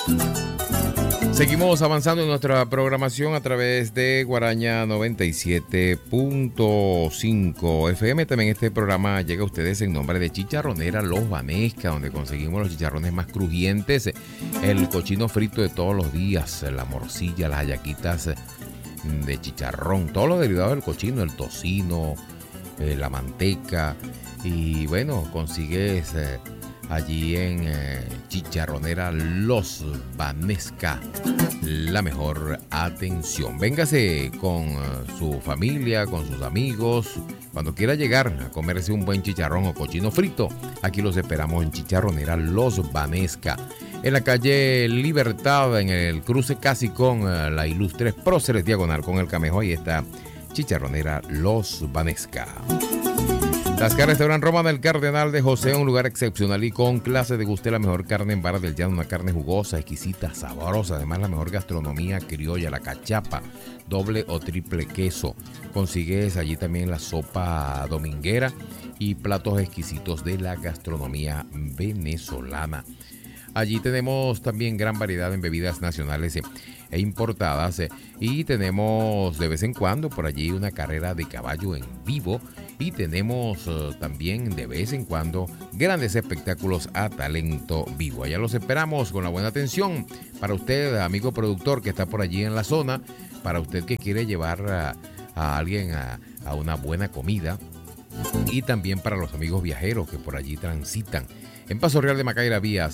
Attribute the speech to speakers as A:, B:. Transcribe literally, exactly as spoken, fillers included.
A: Seguimos avanzando en nuestra programación a través de Guaraña noventa y siete punto cinco F M. También este programa llega a ustedes en nombre de Chicharronera Los Banesca, donde conseguimos los chicharrones más crujientes, el cochino frito de todos los días, la morcilla, las hallaquitas de chicharrón, todos los derivados del cochino, el tocino, eh, la manteca. Y bueno, consigues eh, allí en eh, Chicharronera Los Banesca la mejor atención. Véngase con uh, su familia, con sus amigos. Cuando quiera llegar a comerse un buen chicharrón o cochino frito, aquí los esperamos en Chicharronera Los Banesca, en la calle Libertad, en el cruce casi con uh, la ilustre Próceres diagonal con el Camejo. Ahí está Chicharronera Los Banesca. Tasca Restaurant Roma del Cardenal de José, un lugar excepcional y con clase. Deguste la mejor carne en Vara del Llano, una carne jugosa, exquisita, sabrosa. Además, la mejor gastronomía criolla, la cachapa, doble o triple queso. Consigues allí también la sopa dominguera y platos exquisitos de la gastronomía venezolana. Allí tenemos también gran variedad en bebidas nacionales e importadas, y tenemos de vez en cuando por allí una carrera de caballo en vivo, y tenemos uh, también de vez en cuando grandes espectáculos a talento vivo. Allá los esperamos con la buena atención para usted, amigo productor que está por allí en la zona, para usted que quiere llevar a, a alguien a, a una buena comida, y también para los amigos viajeros que por allí transitan. En Paso Real de Macaira Vías,